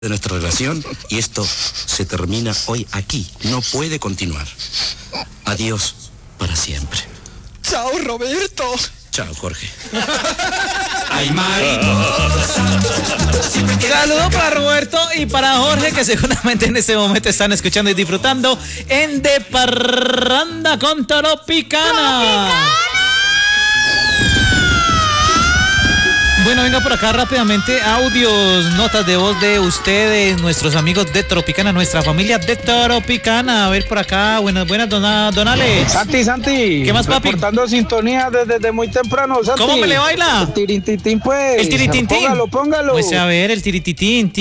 de nuestra relación y esto se termina hoy aquí. No puede continuar. Adiós para siempre. Chao, Roberto. Chao, Jorge. Ay, saludos para Roberto y para Jorge, que seguramente en este momento están escuchando y disfrutando en De Parranda con Tropicana. Bueno, venga por acá rápidamente, audios, notas de voz de ustedes, nuestros amigos de Tropicana, nuestra familia de Tropicana. A ver por acá, buenas, don Ale. Santi. ¿Qué más, papi? Reportando sintonía desde muy temprano, Santi. ¿Cómo me le baila? El tirintitín, pues. El tiritintín. Póngalo. Pues a ver, el tirititín.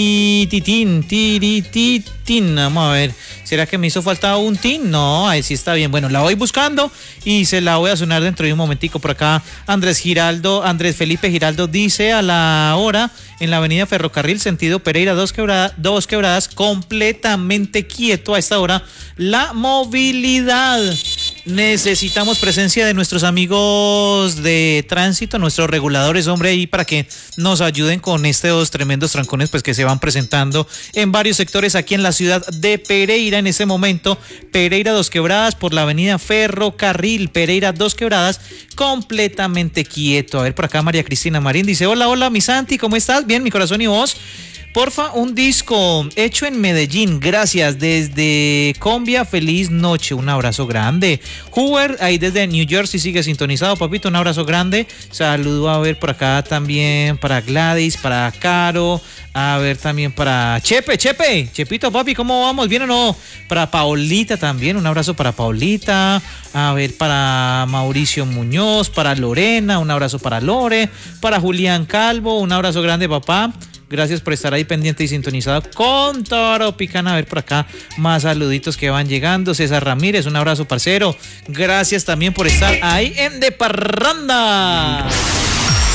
Vamos a ver, ¿será que me hizo falta un tin? No, ahí sí está bien. Bueno, la voy buscando y se la voy a sonar dentro de un momentico. Por acá, Andrés Felipe Giraldo dice a la hora en la avenida Ferrocarril, sentido Pereira, dos quebradas, completamente quieto a esta hora. La movilidad. Necesitamos presencia de nuestros amigos de tránsito, nuestros reguladores, hombre, ahí para que nos ayuden con estos tremendos trancones pues que se van presentando en varios sectores aquí en la ciudad de Pereira. En ese momento, Pereira Dos Quebradas por la avenida Ferrocarril, Pereira Dos Quebradas, completamente quieto. A ver, por acá María Cristina Marín dice: hola, mi Santi, ¿cómo estás? Bien, mi corazón y vos. Porfa, un disco hecho en Medellín, gracias, desde Combia, feliz noche, un abrazo grande. Hoover, ahí desde New Jersey, sigue sintonizado, papito, un abrazo grande. Saludo a ver por acá también para Gladys, para Caro, a ver también para Chepito, papi, ¿cómo vamos? ¿Bien o no? Para Paulita también, un abrazo para Paulita, a ver para Mauricio Muñoz, para Lorena, un abrazo para Lore, para Julián Calvo, un abrazo grande, papá. Gracias por estar ahí pendiente y sintonizado con Tropicana. A ver por acá más saluditos que van llegando. César Ramírez, un abrazo, parcero. Gracias también por estar ahí en De Parranda.